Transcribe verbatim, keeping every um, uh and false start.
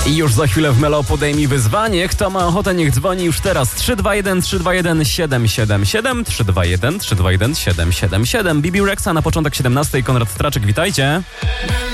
I już za chwilę w Melo podejmij wyzwanie. Kto ma ochotę, niech dzwoni już teraz. trzy dwa jeden trzy dwa jeden siedem siedem siedem, trzy dwa jeden trzy dwa jeden siedem siedem siedem. Bibi Rexa na początek siedemnastej. Konrad Straczek, witajcie.